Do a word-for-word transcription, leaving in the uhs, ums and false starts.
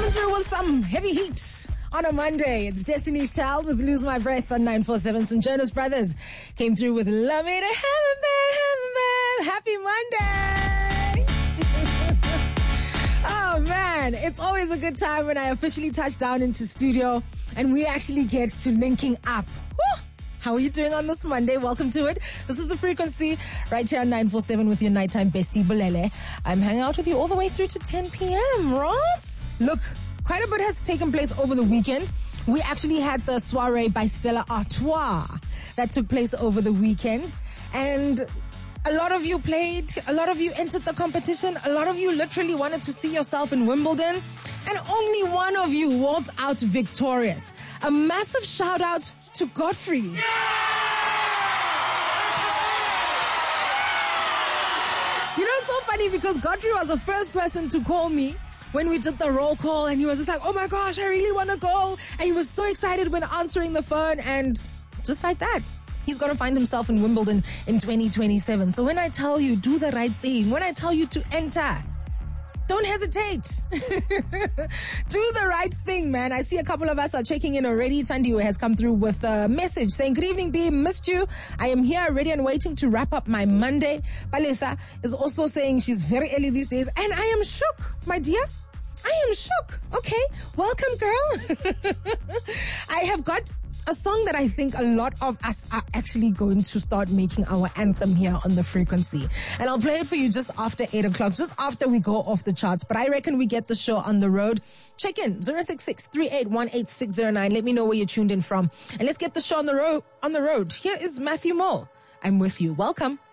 Coming through with some heavy heat on a Monday. It's Destiny's Child with Lose My Breath on nine four seven. Some Jonas Brothers came through with Love Me to Heaven, Babe, Heaven, Babe. Happy Monday. Oh man, it's always a good time when I officially touch down into studio and we actually get to linking up. Woo! How are you doing on this Monday? Welcome to it. This is The Frequency right here on nine four seven with your nighttime bestie, Bulele. I'm hanging out with you all the way through to ten p.m., Ross. Look, quite a bit has taken place over the weekend. We actually had the soiree by Stella Artois that took place over the weekend. And a lot of you played, a lot of you entered the competition, a lot of you literally wanted to see yourself in Wimbledon, and only one of you walked out victorious. A massive shout out to Godfrey. Yeah! You know, it's so funny because Godfrey was the first person to call me when we did the roll call, and he was just like, oh my gosh, I really want to go. And he was so excited when answering the phone, and just like that, he's going to find himself in Wimbledon in twenty twenty-seven. So when I tell you, do the right thing, when I tell you to enter, don't hesitate. Do the right thing, man. I see a couple of us are checking in already. Tandiwe has come through with a message saying, good evening, B. Missed you. I am here ready and waiting to wrap up my Monday. Palesa is also saying she's very early these days. And I am shook, my dear. I am shook. Okay. Welcome, girl. I have got a song that I think a lot of us are actually going to start making our anthem here on The Frequency. And I'll play it for you just after eight o'clock, just after we go off the charts. But I reckon we get the show on the road. Check in zero six six, three eight one, eight six zero nine. Let me know where you're tuned in from. And let's get the show on the road. On the road. Here is Matthew Moore. I'm with you. Welcome.